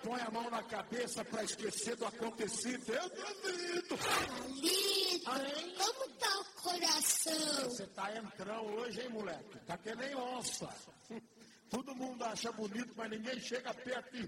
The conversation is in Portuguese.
põe a mão na cabeça para esquecer do acontecido. Eu duvido. Carlito, como tá o coração? Você tá entrando hoje, hein, moleque? Tá que nem onça. Todo mundo acha bonito, mas ninguém chega perto de